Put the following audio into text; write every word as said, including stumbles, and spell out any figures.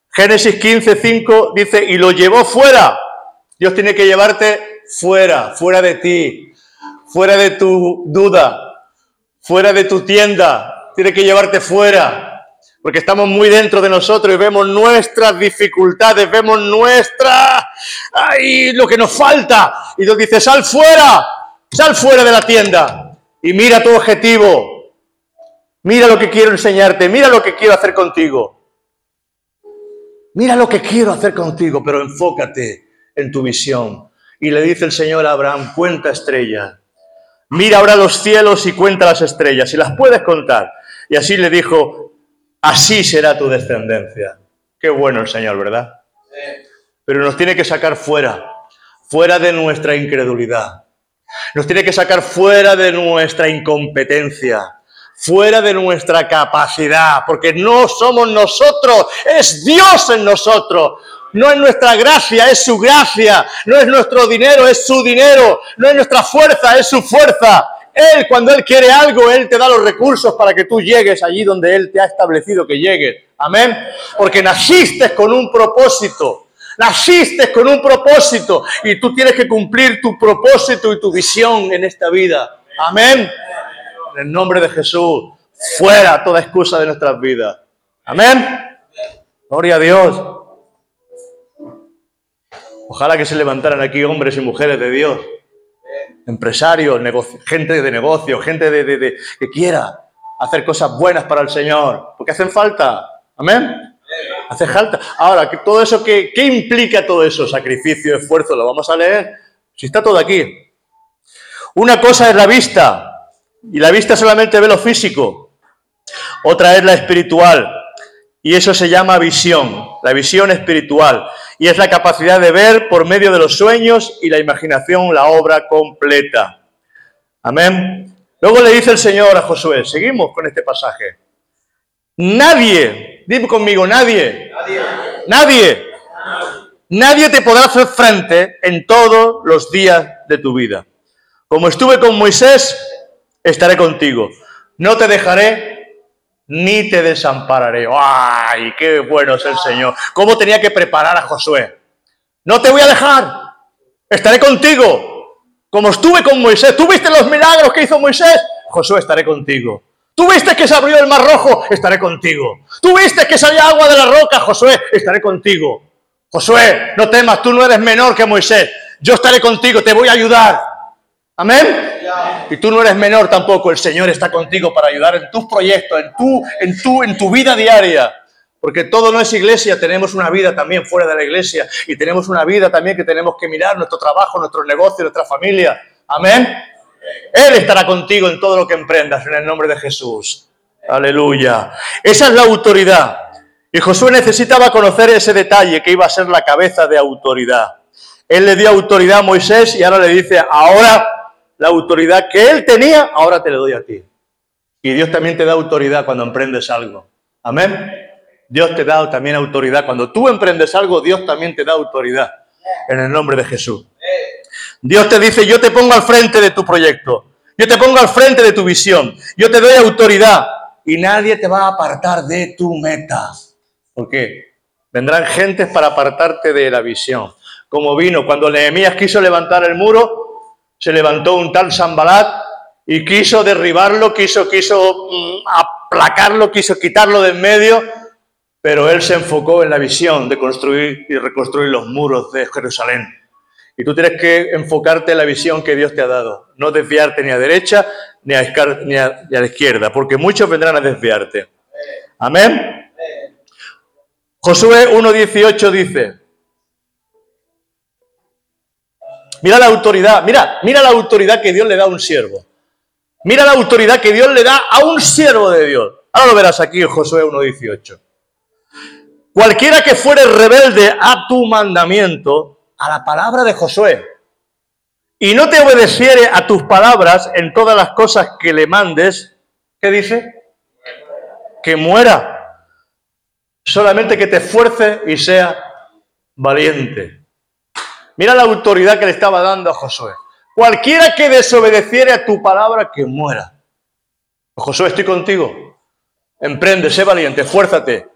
Génesis quince, cinco dice, y lo llevó fuera. Dios tiene que llevarte fuera, fuera de ti, fuera de tu duda, fuera de tu tienda. Tiene que llevarte fuera, porque estamos muy dentro de nosotros y vemos nuestras dificultades, vemos nuestra, ay, lo que nos falta. Y Dios dice, sal fuera, sal fuera de la tienda y mira tu objetivo. Mira lo que quiero enseñarte, mira lo que quiero hacer contigo. Mira lo que quiero hacer contigo, pero enfócate en tu visión. Y le dice el Señor a Abraham, cuenta estrellas. Mira ahora los cielos y cuenta las estrellas, si las puedes contar. Y así le dijo, así será tu descendencia. Qué bueno el Señor, ¿verdad? Pero nos tiene que sacar fuera, fuera de nuestra incredulidad. Nos tiene que sacar fuera de nuestra incompetencia, fuera de nuestra capacidad, porque no somos nosotros, es Dios en nosotros. No es nuestra gracia, es su gracia. No es nuestro dinero, es su dinero. No es nuestra fuerza, es su fuerza. Él, cuando Él quiere algo, Él te da los recursos para que tú llegues allí donde Él te ha establecido que llegues. Amén. Porque naciste con un propósito. Naciste con un propósito. Y tú tienes que cumplir tu propósito y tu visión en esta vida. Amén. En el nombre de Jesús. Fuera toda excusa de nuestras vidas. Amén. Gloria a Dios. Ojalá que se levantaran aquí hombres y mujeres de Dios, empresarios, gente de negocio, gente de, de, de, que quiera hacer cosas buenas para el Señor, porque hacen falta. ¿Amén? Hace falta. Ahora, todo eso, ¿qué, ¿qué implica todo eso? Sacrificio, esfuerzo, lo vamos a leer. Si está todo aquí. Una cosa es la vista, y la vista solamente ve lo físico. Otra es la espiritual. Y eso se llama visión, la visión espiritual. Y es la capacidad de ver por medio de los sueños y la imaginación la obra completa. Amén. Luego le dice el Señor a Josué, seguimos con este pasaje. Nadie, dime conmigo, nadie, nadie, nadie, nadie te podrá hacer frente en todos los días de tu vida. Como estuve con Moisés, estaré contigo. No te dejaré ni te desampararé. ¡Ay, qué bueno es el Señor! ¿Cómo tenía que preparar a Josué? No te voy a dejar. Estaré contigo. Como estuve con Moisés. ¿Tú viste los milagros que hizo Moisés? Josué, estaré contigo. ¿Tú viste que se abrió el mar rojo? Estaré contigo. ¿Tú viste que salía agua de la roca? Josué, estaré contigo. Josué, no temas, tú no eres menor que Moisés. Yo estaré contigo, te voy a ayudar. ¿Amén? Y tú no eres menor tampoco, el Señor está contigo para ayudar en tus proyectos, en tu, en tu, en tu vida diaria. Porque todo no es iglesia, tenemos una vida también fuera de la iglesia. Y tenemos una vida también que tenemos que mirar, nuestro trabajo, nuestros negocios, nuestra familia. Amén. Él estará contigo en todo lo que emprendas, en el nombre de Jesús. Aleluya. Esa es la autoridad. Y Josué necesitaba conocer ese detalle, que iba a ser la cabeza de autoridad. Él le dio autoridad a Moisés y ahora le dice, ahora la autoridad que él tenía, ahora te la doy a ti. Y Dios también te da autoridad cuando emprendes algo. Amén. Dios te da también autoridad. Cuando tú emprendes algo, Dios también te da autoridad. En el nombre de Jesús. Dios te dice, yo te pongo al frente de tu proyecto. Yo te pongo al frente de tu visión. Yo te doy autoridad. Y nadie te va a apartar de tu meta. ¿Por qué? Vendrán gentes para apartarte de la visión. Como vino cuando Nehemías quiso levantar el muro, se levantó un tal Sanbalat y quiso derribarlo, quiso, quiso mm, aplacarlo, quiso quitarlo de en medio, pero él se enfocó en la visión de construir y reconstruir los muros de Jerusalén. Y tú tienes que enfocarte en la visión que Dios te ha dado, no desviarte ni a derecha ni a, ni a, ni a la izquierda, porque muchos vendrán a desviarte. Amén. Josué uno dieciocho dice, mira la autoridad, mira, mira la autoridad que Dios le da a un siervo. Mira la autoridad que Dios le da a un siervo de Dios. Ahora lo verás aquí en Josué uno dieciocho. Cualquiera que fuere rebelde a tu mandamiento, a la palabra de Josué, y no te obedeciere a tus palabras en todas las cosas que le mandes, ¿qué dice? Que muera. Solamente que te esfuerce y sea valiente. Mira la autoridad que le estaba dando a Josué. Cualquiera que desobedeciere a tu palabra, que muera. Josué, estoy contigo. Emprende, sé valiente, esfuérzate.